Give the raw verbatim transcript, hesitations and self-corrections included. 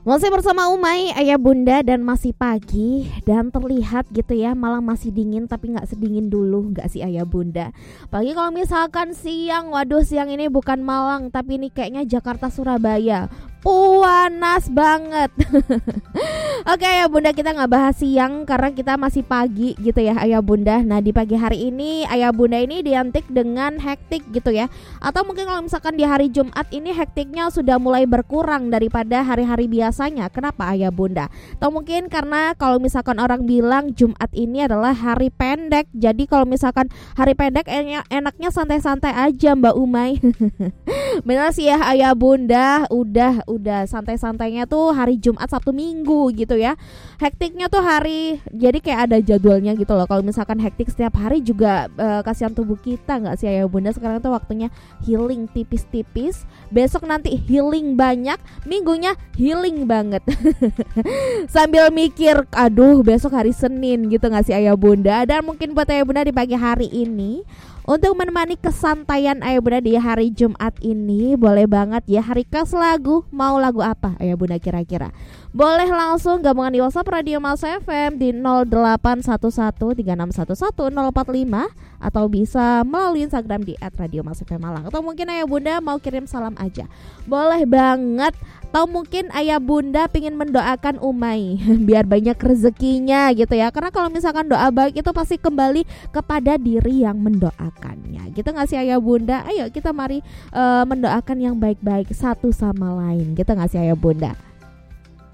Masih bersama Umay, ayah bunda, dan masih pagi dan terlihat gitu ya, malah masih dingin tapi nggak sedingin dulu, nggak sih ayah bunda. Pagi kalau misalkan siang, waduh siang ini bukan Malang tapi ini kayaknya Jakarta Surabaya. Panas banget. Oke ayah bunda, kita nggak bahas siang karena kita masih pagi gitu ya ayah bunda. Nah di pagi hari ini ayah bunda ini identik dengan hektik gitu ya. Atau mungkin kalau misalkan di hari Jumat ini hektiknya sudah mulai berkurang daripada hari-hari biasanya. Kenapa ayah bunda? Atau mungkin karena kalau misalkan orang bilang Jumat ini adalah hari pendek. Jadi kalau misalkan hari pendek enaknya santai-santai aja Mbak Umay. Benar sih ya ayah bunda, udah udah santai-santainya tuh hari Jumat, Sabtu, Minggu gitu ya. Hektiknya tuh hari, jadi kayak ada jadwalnya gitu loh. Kalau misalkan hektik setiap hari juga uh, kasihan tubuh kita nggak sih ayah bunda. Sekarang tuh waktunya healing tipis-tipis, besok nanti healing banyak, minggunya healing banget. Sambil mikir, aduh besok hari Senin gitu nggak sih ayah bunda. Dan mungkin buat ayah bunda di pagi hari ini, untuk menemani kesantaian ayah bunda di hari Jumat ini, boleh banget ya hari kas lagu. Mau lagu apa ayah bunda kira-kira? Boleh langsung gabungan di WhatsApp Radio Mas F M di nol delapan satu satu tiga enam satu satu nol empat lima, atau bisa melalui Instagram di et radio mas f m malang. Atau mungkin ayah bunda mau kirim salam aja, boleh banget. Atau mungkin ayah bunda pingin mendoakan Umay biar banyak rezekinya gitu ya. Karena kalau misalkan doa baik itu pasti kembali kepada diri yang mendoakannya, gitu gak sih ayah bunda? Ayo kita mari uh, mendoakan yang baik-baik satu sama lain, gitu gak sih ayah bunda?